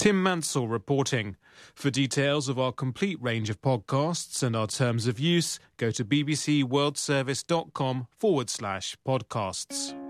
Tim Mansell reporting. For details of our complete range of podcasts and our terms of use, go to bbcworldservice.com/podcasts.